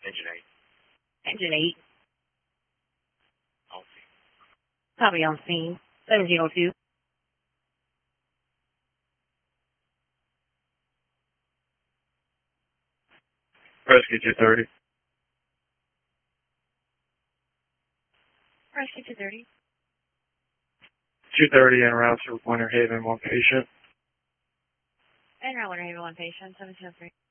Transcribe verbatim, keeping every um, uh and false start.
Engine eight. Engine eight. On scene. Copy on scene. seventeen oh two. Rescue two thirty. Rescue two thirty. two thirty en route to Winter Haven, one patient. En route Winter Haven, one patient, seventeen oh three.